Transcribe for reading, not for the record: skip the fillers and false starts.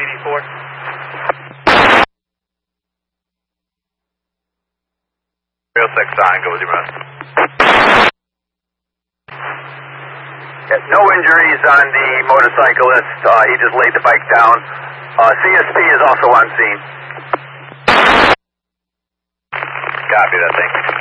PD4. Real 6 on, go with your rest. No injuries on the motorcyclist. He just laid the bike down. CSP is also on scene. Copy that, thank you.